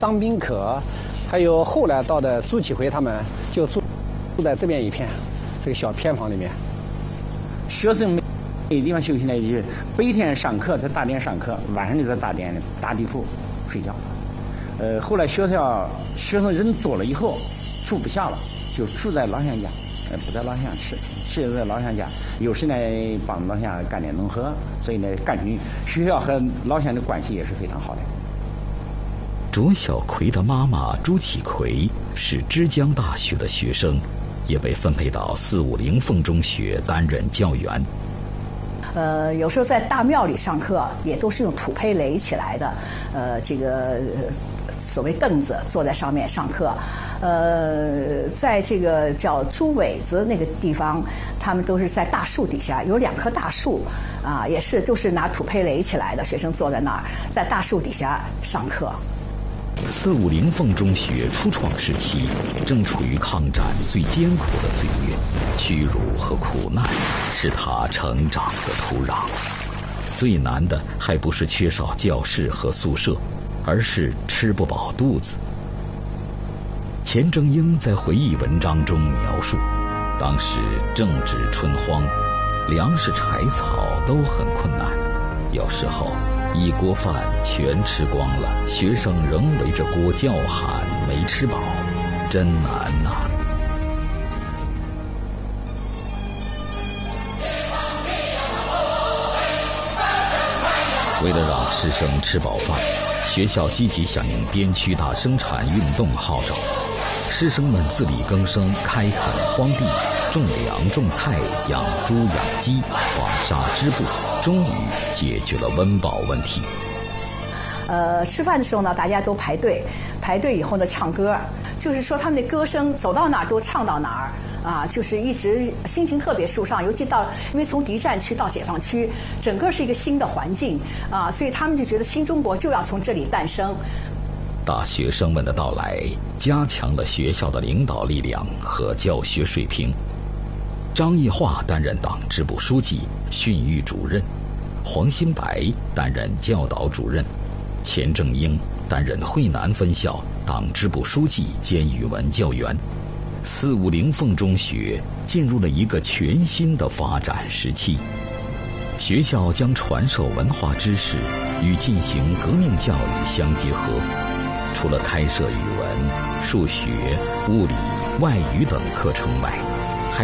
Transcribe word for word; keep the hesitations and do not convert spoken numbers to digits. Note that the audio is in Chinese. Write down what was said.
张宾可，还有后来到的朱启回，他们就住住在这边一片这个小偏房里面。 学生没没地方休息呢，就白天上课在大殿上课，晚上就在大殿打地铺睡觉。呃，后来学校学生人多了以后，住不下了，就住在老乡家，呃，不在老乡吃，吃在老乡家。有时呢帮老乡干点农活，所以呢，感觉学校和老乡的关系也是非常好的。 卓小葵的妈妈朱启葵是之江大学的学生，也被分配到四五零凤中学担任教员。 呃，有时候在大庙里上课，也都是用土坯垒起来的，呃，这个所谓凳子坐在上面上课。呃，在这个叫朱尾子那个地方，他们都是在大树底下，有两棵大树，啊，也是都是拿土坯垒起来的，学生坐在那儿，在大树底下上课。 四五零凤中学初创时期，正处于抗战最艰苦的岁月，屈辱和苦难是他成长的土壤。最难的还不是缺少教室和宿舍，而是吃不饱肚子。钱正英在回忆文章中描述，当时正值春荒，粮食柴草都很困难，有时候一锅饭全吃光了，学生仍围着锅叫喊没吃饱，真难呐、啊！为了让师生吃饱饭，学校积极响应边区大生产运动号召，师生们自力更生，开垦荒地，种粮种菜，养猪养鸡，纺纱织布，终于解决了温饱问题。 呃，吃饭的时候呢，大家都排队，排队以后呢，唱歌，就是说他们的歌声走到哪儿都唱到哪儿。啊，就是一直心情特别舒畅，尤其到因为从敌占区到解放区，整个是一个新的环境啊，所以他们就觉得新中国就要从这里诞生。 大学生们的到来，加强了学校的领导力量和教学水平。张义化担任党支部书记、训育主任，黄新白担任教导主任，钱正英担任惠南分校党支部书记兼语文教员。四五零凤中学进入了一个全新的发展时期，学校将传授文化知识与进行革命教育相结合。除了开设语文、数学、物理、外语等课程外，